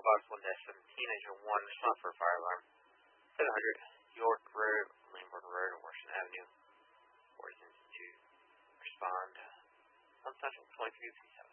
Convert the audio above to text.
Box 1-17, Engine 1, respond for a fire alarm. 700 York Road, Lamborn Road, Washington Avenue. 4 to respond. 1 Central 2357.